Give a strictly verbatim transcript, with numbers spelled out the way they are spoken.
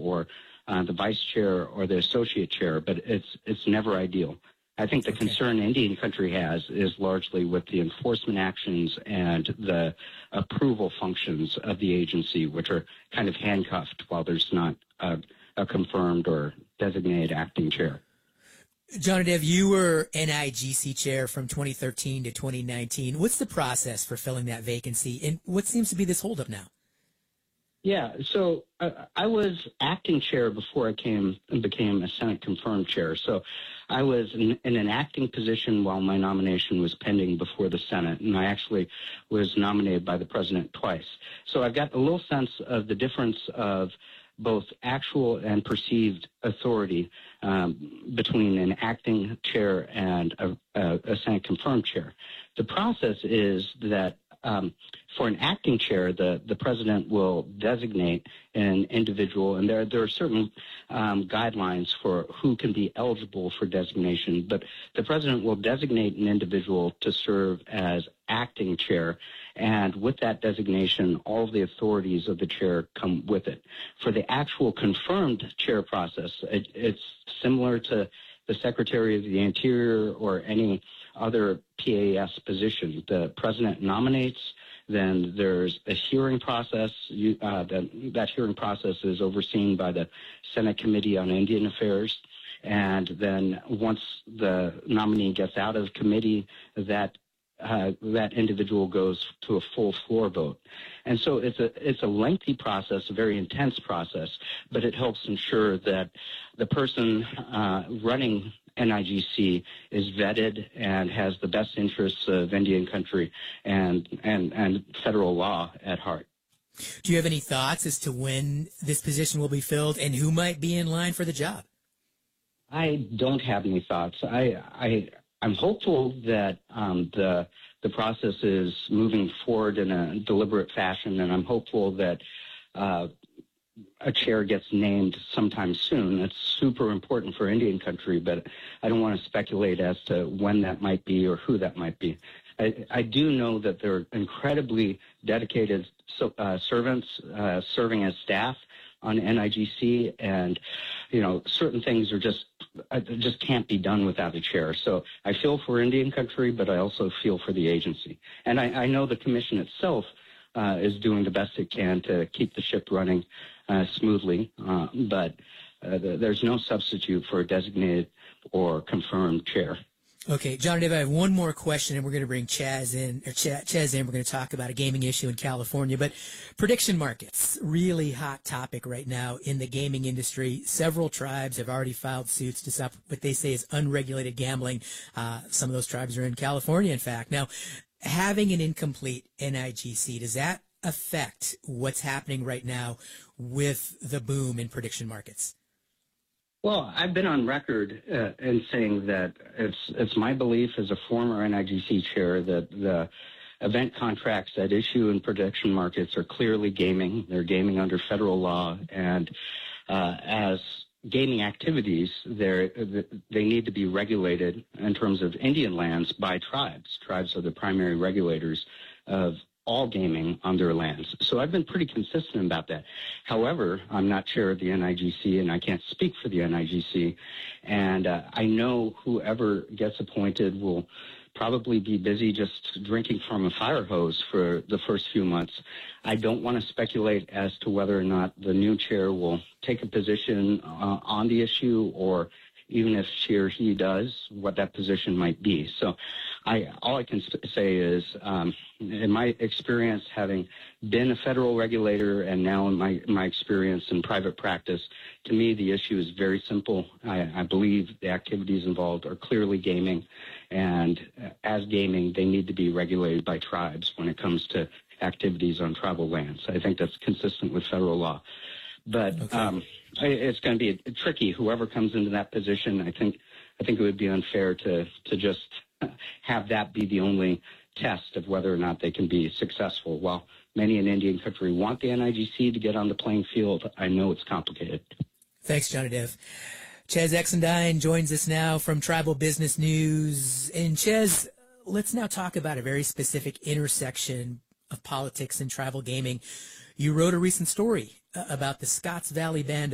or uh, the vice chair or the associate chair, but it's it's never ideal. I think the okay. concern Indian country has is largely with the enforcement actions and the approval functions of the agency, which are kind of handcuffed while there's not a, a confirmed or designated acting chair. Jonadev, you were N I G C chair from twenty thirteen to twenty nineteen. What's the process for filling that vacancy, and what seems to be this holdup now? Yeah, so uh, I was acting chair before I came became a Senate confirmed chair. So I was in, in an acting position while my nomination was pending before the Senate, and I actually was nominated by the president twice. So I've got a little sense of the difference of both actual and perceived authority um, between an acting chair and a, a, a Senate confirmed chair. The process is that um, for an acting chair, the, the president will designate an individual, and there, there are certain um, guidelines for who can be eligible for designation, but the president will designate an individual to serve as acting chair, and with that designation, all of the authorities of the chair come with it. For the actual confirmed chair process, it, it's similar to the Secretary of the Interior or any other P A S position. The president nominates, then there's a hearing process. You, uh, that, that hearing process is overseen by the Senate Committee on Indian Affairs. And then once the nominee gets out of committee, that Uh, that individual goes to a full floor vote. And so it's a it's a lengthy process, a very intense process, but it helps ensure that the person uh, running N I G C is vetted and has the best interests of Indian country and, and, and federal law at heart. Do you have any thoughts as to when this position will be filled and who might be in line for the job? I don't have any thoughts. I, I I'm hopeful that um, the the process is moving forward in a deliberate fashion, and I'm hopeful that uh, a chair gets named sometime soon. It's super important for Indian country, but I don't want to speculate as to when that might be or who that might be. I, I do know that there are incredibly dedicated so, uh, servants uh, serving as staff on N I G C, and you know, certain things are just uh, just can't be done without a chair. So I feel for Indian country, but I also feel for the agency, and I, I know the commission itself uh, is doing the best it can to keep the ship running uh, smoothly. Uh, but uh, the, there's no substitute for a designated or confirmed chair. Okay, Jonadev, I have one more question, and we're going to bring Chaz in. Or Ch- Chaz in. We're going to talk about a gaming issue in California. But prediction markets, really hot topic right now in the gaming industry. Several tribes have already filed suits to stop what they say is unregulated gambling. Uh, some of those tribes are in California, in fact. Now, having an incomplete N I G C, does that affect what's happening right now with the boom in prediction markets? Well, I've been on record uh, in saying that it's it's my belief as a former N I G C chair that the event contracts that issue in prediction markets are clearly gaming. They're gaming under federal law, and uh, as gaming activities, they they need to be regulated in terms of Indian lands by tribes. Tribes are the primary regulators of all gaming on their lands. So I've been pretty consistent about that. However, I'm not chair of the N I G C, and I can't speak for the N I G C. And uh, I know whoever gets appointed will probably be busy just drinking from a fire hose for the first few months. I don't want to speculate as to whether or not the new chair will take a position uh, on the issue, or even if she or he does, what that position might be. So I, all I can say is, um, in my experience, having been a federal regulator and now in my, my experience in private practice, to me, the issue is very simple. I, I believe the activities involved are clearly gaming, and as gaming, they need to be regulated by tribes when it comes to activities on tribal lands. I think that's consistent with federal law. But okay. um, it's going to be tricky. Whoever comes into that position, I think, I think it would be unfair to to just have that be the only test of whether or not they can be successful. While many in Indian country want the N I G C to get on the playing field, I know it's complicated. Thanks, Jonadev. Chaz Exendine joins us now from Tribal Business News. And Chaz, let's now talk about a very specific intersection of politics and tribal gaming. You wrote a recent story about the Scotts Valley Band